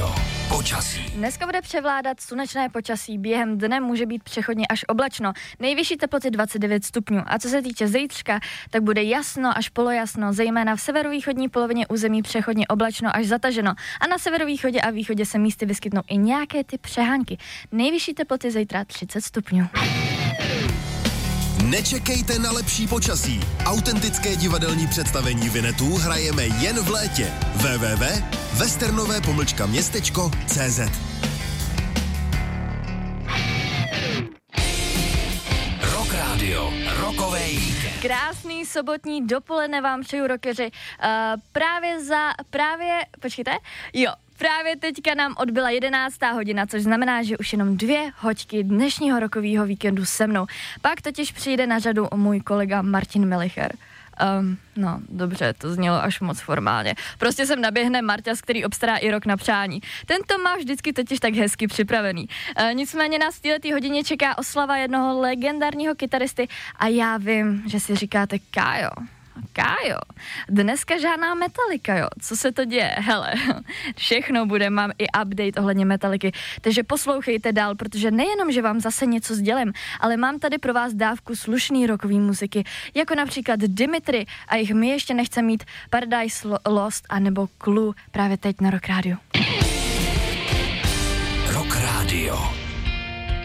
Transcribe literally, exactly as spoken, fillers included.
Radio. Počasí. Dneska bude převládat slunečné počasí, během dne může být přechodně až oblačno. Nejvyšší teploty dvacet devět stupňů. A co se týče zítřka, tak bude jasno až polojasno, zejména v severovýchodní polovině území přechodně oblačno až zataženo. A na severovýchodě a východě se místy vyskytnou i nějaké ty přehánky. Nejvyšší teploty zítra třicet stupňů. Nečekejte na lepší počasí. Autentické divadelní představení Vinetů hrajeme jen v létě. w w w tečka westernové pomlčka městečko tečka cé zet. Rock Radio, rokovej víkend. Krásný sobotní dopoledne vám přeju, rockeři. Uh, právě za, právě, počkejte, jo. Právě teďka nám odbyla jedenáctá hodina, což znamená, že už jenom dvě hoďky dnešního rokového víkendu se mnou. Pak totiž přijde na řadu můj kolega Martin Melicher. Um, no, dobře, to znělo až moc formálně. Prostě sem naběhne Marťas, který obstará i rok na přání. Ten to má vždycky totiž tak hezky připravený. Uh, nicméně nás v této hodině čeká oslava jednoho legendárního kytaristy a já vím, že si říkáte, Kájo, Kájo, dneska žádná Metallica, jo, co se to děje, hele, všechno bude, mám i update ohledně Metalliky, takže poslouchejte dál, protože nejenom, že vám zase něco sdělím, ale mám tady pro vás dávku slušný rockový muziky, jako například Dimitri a jich My ještě nechce mít, Paradise Lost a nebo Clue právě teď na Rock Radio. Rock Radio.